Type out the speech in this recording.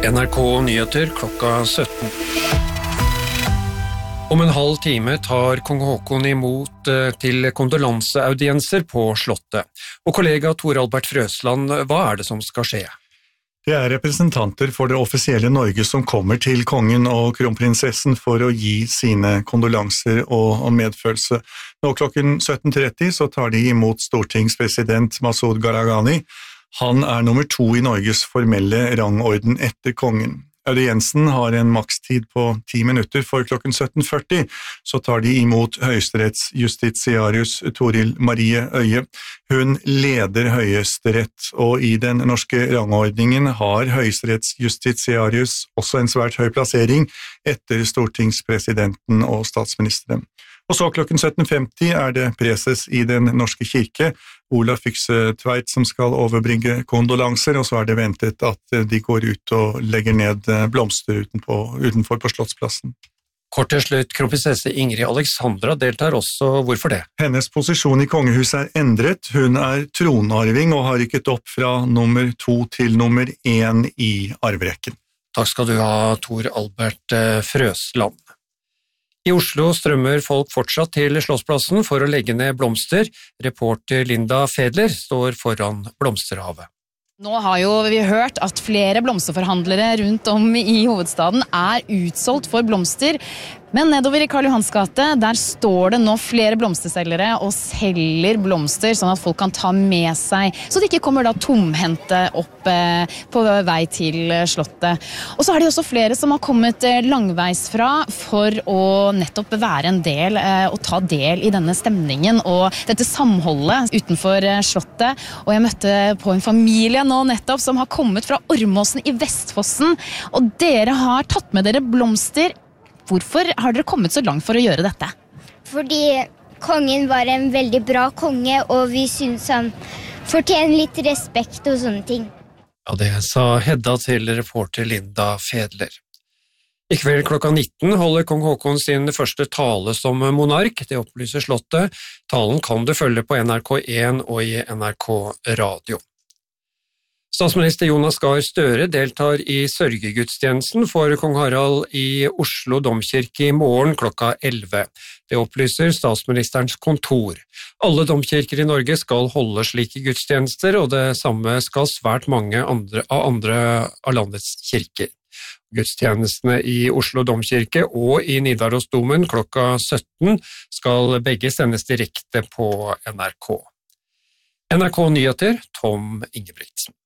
NRK Nyheter klokka 17. Om en halv time tar kong Haakon imot til kondolanseaudienser på Slottet. Og kollega Tor Albert Frøsland, hva det som skal skje? Det representanter for det offisielle Norge som kommer til kongen og kronprinsessen for å gi sine kondolanser og medfølelse. Nå klokken 17:30 så tar de imot stortingspresident Masud Gharahkhani. Han nummer 2 i Norges formelle rangorden etter kongen. Audiensen har en makstid på 10 minutter, for klokken 17:40 så tar de imot høyesterettsjustitiarius Toril Marie Øye. Hun leder Høyesterett, og i den norske rangordningen har høyesterettsjustitiarius også en svært høy plassering etter stortingspresidenten og statsministeren. Og så klokken 17:50 det preses i den norske kirke, Olav Fykse Tveit, som skal overbringe kondolanser, og så det ventet at de går ut og legger ned blomster utenfor på Slottsplassen. Kort til slutt, kronprinsesse Ingrid Alexandra deltar også. Hvorfor det? Hennes posisjon i kongehuset endret. Hun tronarving og har rykket opp fra nummer 2 til nummer 1 i arverekken. Takk skal du ha, Tor Albert Frøsland. I Oslo strømmer folk fortsatt til Slottsplassen for å legge ned blomster. Reporter Linda Fedler står foran blomsterhavet. Nå har jo vi hørt at flere blomsterforhandlere rundt om i hovedstaden utsolgt for blomster, men nedover i Karl Johans gate, der står det nå flere blomsterselgere og selger blomster, sånn at folk kan ta med seg, så de ikke kommer da tomhendte opp på vei til Slottet. Og så det også flere som har kommet langveisfra for å nettopp være en del og ta del i denne stemningen og dette samholdet utenfor Slottet. Og jeg møtte på en familie nå nettopp som har kommet fra Ormåsen i Vestfossen, og dere har tatt med dere blomster. Hvorfor har dere kommet så langt for å gjøre dette? Fordi kongen var en veldig bra konge, og vi synes han fortjener litt respekt og sånne ting. Ja, det sa Hedda til reporter Linda Fedler. I kveld klokka 19 holder kong Haakon sin første tale som monark. Det opplyser Slottet. Talen kan du følge på NRK1 og i NRK Radio. Statsminister Jonas Gahr Støre deltar i sørgegudstjenesten for kong Harald i Oslo domkirke i morgen klokka 11. Det opplyser statsministerens kontor. Alle domkirker i Norge skal holde slike gudstjenester, og det samme skal svært mange andre av landets kirker. Gudstjenestene i Oslo domkirke og i Nidarosdomen klokka 17 skal begge sendes direkte på NRK. NRK Nyheter, Tom Ingebrigtsen.